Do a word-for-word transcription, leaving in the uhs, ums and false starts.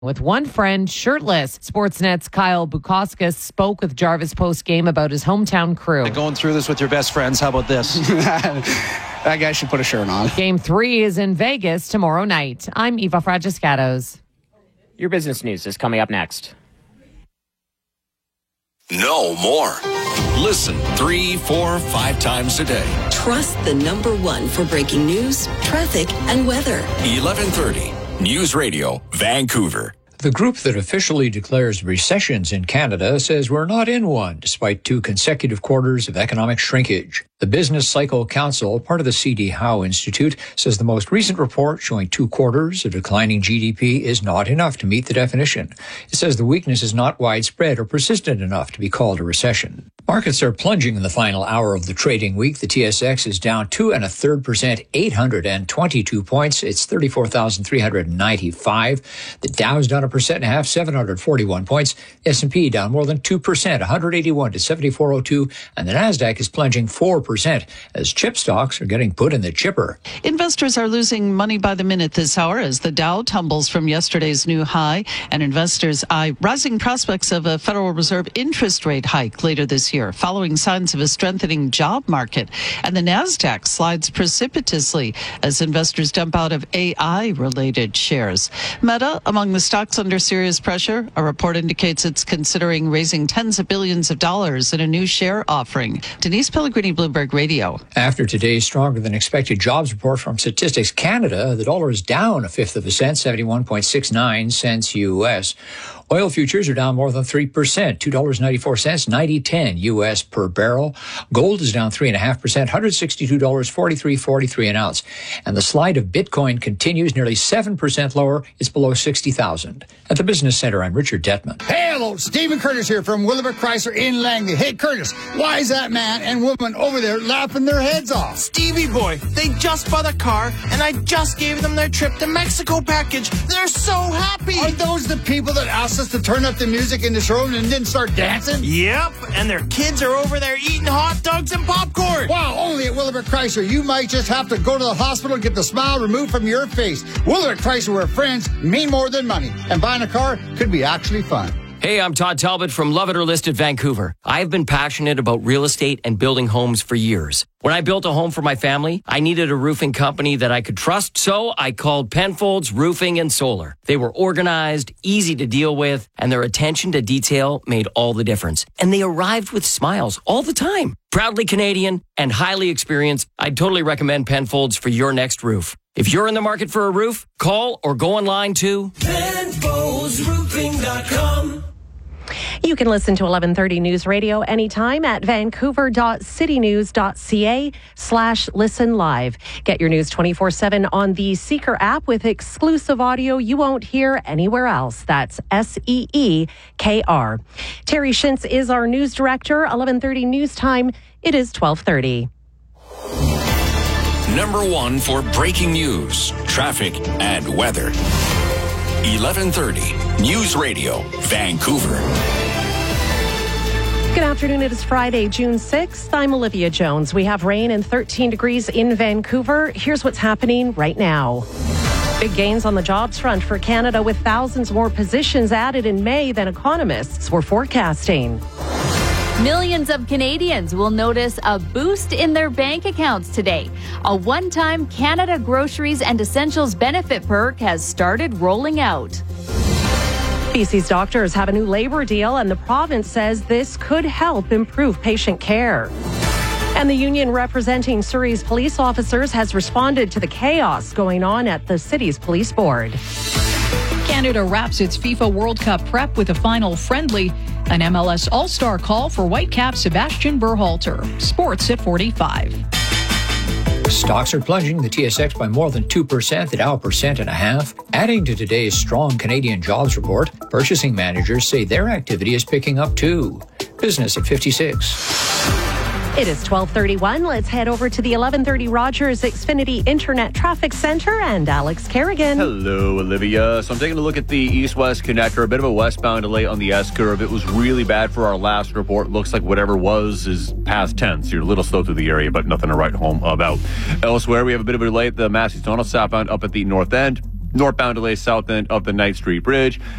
with one friend shirtless. Sportsnet's Kyle Bukauskas spoke with Jarvis post-game about his hometown crew. Going through this with your best friends, how about this? That guy should put a shirt on. Game three is in Vegas tomorrow night. I'm Eva Fragiscatos. Your business news is coming up next. No more. Listen three, four, five times a day. Trust the number one for breaking news, traffic, and weather. eleven thirty News Radio, Vancouver. The group that officially declares recessions in Canada says we're not in one, despite two consecutive quarters of economic shrinkage. The Business Cycle Council, part of the C D Howe Institute, says the most recent report showing two quarters of declining G D P is not enough to meet the definition. It says the weakness is not widespread or persistent enough to be called a recession. Markets are plunging in the final hour of the trading week. The T S X is down two and a third percent, eight hundred twenty-two points. It's thirty-four thousand three hundred ninety-five. The Dow's down a percent and a half, seven hundred forty-one points. S and P down more than two percent, one hundred eighty-one to seventy-four oh two. And the Nasdaq is plunging four percent as chip stocks are getting put in the chipper. Investors are losing money by the minute this hour as the Dow tumbles from yesterday's new high, and investors eye rising prospects of a Federal Reserve interest rate hike later this year, following signs of a strengthening job market. And the Nasdaq slides precipitously as investors dump out of A I-related shares. Meta, among the stocks under serious pressure, a report indicates it's considering raising tens of billions of dollars in a new share offering. Denise Pellegrini, Bloomberg Radio. After today's stronger than expected jobs report from Statistics Canada, the dollar is down a fifth of a cent, seventy-one point six nine cents U S. Oil futures are down more than three percent, two dollars and ninety-four cents, ninety ten U S per barrel. Gold is down three point five percent, one hundred sixty-two dollars, forty-three forty-three an ounce. And the slide of Bitcoin continues, nearly seven percent lower. It's below sixty thousand. At the Business Center, I'm Richard Detman. Hey, hello, Stephen Curtis here from Willowbrook Chrysler in Langley. Hey, Curtis, why is that man and woman over there laughing their heads off? Stevie boy, they just bought a car, and I just gave them their trip to Mexico package. They're so happy. Are those the people that asked us to turn up the music in the showroom and then start dancing? Yep, and their kids are over there eating hot dogs and popcorn. Wow, only at Willowbrook Chrysler. You might just have to go to the hospital and get the smile removed from your face. Willowbrook Chrysler, where friends mean more than money. And buying a car could be actually fun. Hey, I'm Todd Talbot from Love It or Listed Vancouver. I've been passionate about real estate and building homes for years. When I built a home for my family, I needed a roofing company that I could trust, so I called Penfolds Roofing and Solar. They were organized, easy to deal with, and their attention to detail made all the difference. And they arrived with smiles all the time. Proudly Canadian and highly experienced, I'd totally recommend Penfolds for your next roof. If you're in the market for a roof, call or go online to Penfolds Roofing dot com. You can listen to eleven thirty News Radio anytime at vancouver.citynews.ca slash listen live. Get your news twenty-four seven on the Seeker app with exclusive audio you won't hear anywhere else. That's S E E K R. Terry Shintz is our news director. eleven thirty News Time. It is twelve thirty. Number one for breaking news, traffic, and weather. eleven thirty News Radio, Vancouver. Good afternoon. It is Friday, June sixth. I'm Olivia Jones. We have rain and thirteen degrees in Vancouver. Here's what's happening right now. Big gains on the jobs front for Canada, with thousands more positions added in May than economists were forecasting. Millions of Canadians will notice a boost in their bank accounts today. A one-time Canada Groceries and Essentials benefit perk has started rolling out. B C's doctors have a new labor deal, and the province says this could help improve patient care. And the union representing Surrey's police officers has responded to the chaos going on at the city's police board. Canada wraps its FIFA World Cup prep with a final friendly. An M L S All-Star call for Whitecap Sebastian Berhalter. Sports at forty-five. Stocks are plunging, the T S X by more than two percent, the Dow a percent and a half. Adding to today's strong Canadian jobs report, purchasing managers say their activity is picking up too. Business at fifty-six. It is twelve thirty-one. Let's head over to the eleven thirty Rogers Xfinity Internet Traffic Center and Alex Kerrigan. Hello, Olivia. So I'm taking a look at the east-west connector. A bit of a westbound delay on the S-curve. It was really bad for our last report. Looks like whatever was is past tense. You're a little slow through the area, but nothing to write home about. Elsewhere, we have a bit of a delay at the Massey Tunnel southbound up at the north end. northbound delays south end of the Ninth Street Bridge.